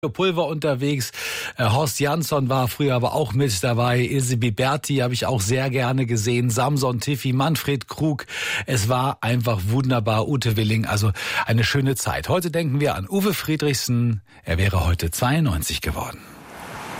Pulver unterwegs. Horst Jansson war früher aber auch mit dabei. Ilse Biberti habe ich auch sehr gerne gesehen. Samson Tiffy, Manfred Krug. Es war einfach wunderbar. Ute Willing, also eine schöne Zeit. Heute denken wir an Uwe Friedrichsen. Er wäre heute 92 geworden.